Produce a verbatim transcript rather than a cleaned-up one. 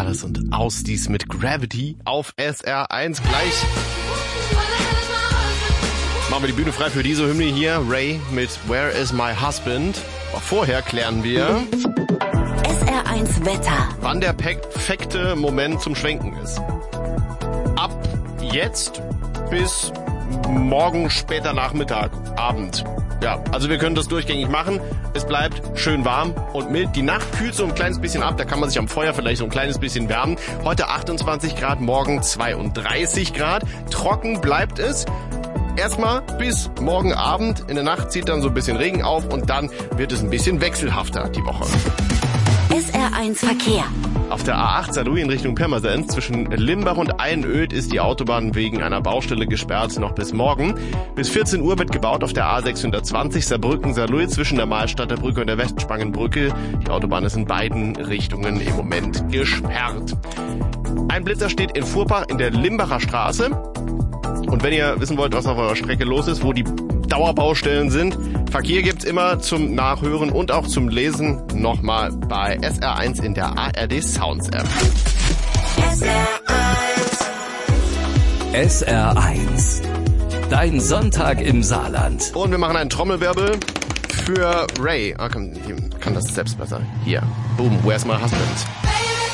war das und aus dies mit Gravity auf S R eins. Gleich machen wir die Bühne frei für diese Hymne hier. Ray mit Where is my husband? Aber vorher klären wir S R eins Wetter. Wann der perfekte Moment zum Schwenken ist. Ab jetzt bis morgen später Nachmittag, Abend. Ja, also wir können das durchgängig machen. Es bleibt schön warm und mild. Die Nacht kühlt so ein kleines bisschen ab. Da kann man sich am Feuer vielleicht so ein kleines bisschen wärmen. Heute achtundzwanzig Grad, morgen zweiunddreißig Grad. Trocken bleibt es. Erstmal bis morgen Abend. In der Nacht zieht dann so ein bisschen Regen auf und dann wird es ein bisschen wechselhafter die Woche. S R eins Verkehr. Auf der A acht Saarlouis in Richtung Pirmasens zwischen Limbach und Einöd ist die Autobahn wegen einer Baustelle gesperrt, noch bis morgen. Bis vierzehn Uhr wird gebaut auf der A sechshundertzwanzig Saarbrücken-Saarlouis zwischen der Mahlstadter Brücke und der Westspangenbrücke. Die Autobahn ist in beiden Richtungen im Moment gesperrt. Ein Blitzer steht in Furbach in der Limbacher Straße. Und wenn ihr wissen wollt, was auf eurer Strecke los ist, wo die Dauerbaustellen sind, Verkehr gibt's immer zum Nachhören und auch zum Lesen nochmal bei S R eins in der A R D Sounds App. S R eins. S R eins. Dein Sonntag im Saarland. Und wir machen einen Trommelwirbel für Ray. Ah, komm, ich kann das selbst besser. Hier. Boom, where's my husband?